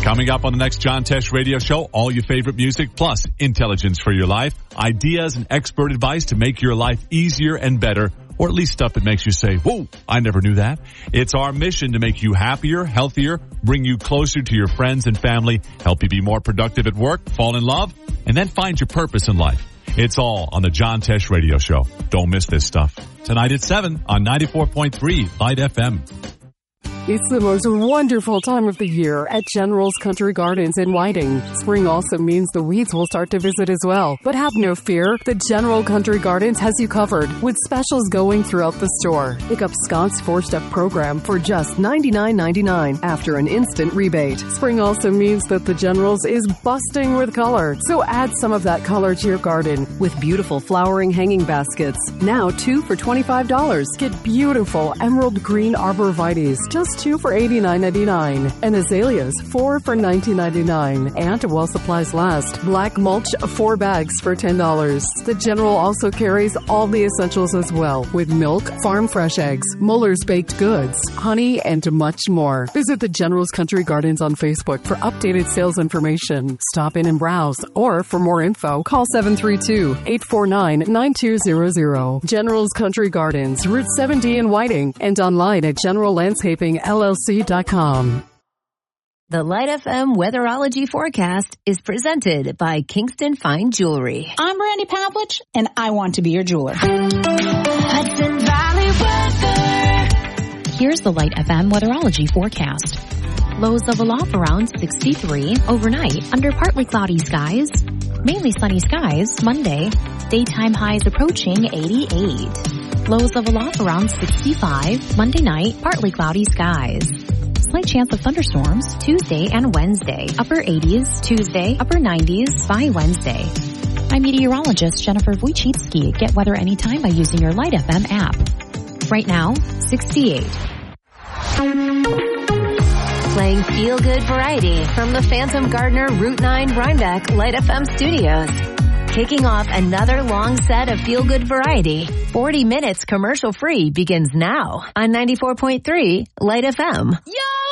Coming up on the next John Tesh radio show, all your favorite music plus intelligence for your life, ideas and expert advice to make your life easier and better, or at least stuff that makes you say, whoa, I never knew that. It's our mission to make you happier, healthier, bring you closer to your friends and family, help you be more productive at work, fall in love, and then find your purpose in life. It's all on the John Tesh radio show. Don't miss this stuff. Tonight at 7 on 94.3 Light FM. It's the most wonderful time of the year at General's Country Gardens in Whiting. Spring also means the weeds will start to visit as well. But have no fear. The General Country Gardens has you covered with specials going throughout the store. Pick up Scott's 4-step program for just $99.99 after an instant rebate. Spring also means that the General's is busting with color. So add some of that color to your garden with beautiful flowering hanging baskets. Now 2 for $25. Get beautiful emerald green arborvitaes. Just 2 for $89.99. And azaleas, 4 for $19.99. And while supplies last, black mulch, 4 bags for $10. The General also carries all the essentials as well, with milk, farm fresh eggs, Muller's baked goods, honey, and much more. Visit the General's Country Gardens on Facebook for updated sales information. Stop in and browse, or for more info, call 732-849-9200. General's Country Gardens, Route 70 in Whiting, and online at GeneralLandscapingLLC.com. The Light FM Weatherology Forecast is presented by Kingston Fine Jewelry. I'm Brandy Pavlich, and I want to be your jeweler. Hudson Valley weather. Here's the Light FM Weatherology Forecast. Lows level off around 63 overnight under partly cloudy skies. Mainly sunny skies Monday. Daytime highs approaching 88. Lows level off around 65 Monday night, partly cloudy skies. Slight chance of thunderstorms Tuesday and Wednesday. Upper 80s Tuesday, upper 90s by Wednesday. I'm meteorologist Jennifer Wojcicki. Get weather anytime by using your Light FM app. Right now, 68. Playing feel-good variety from the Phantom Gardener Route 9 Rhinebeck Light FM studios. Kicking off another long set of feel-good variety. 40 minutes commercial-free begins now on 94.3 Light FM. Yo!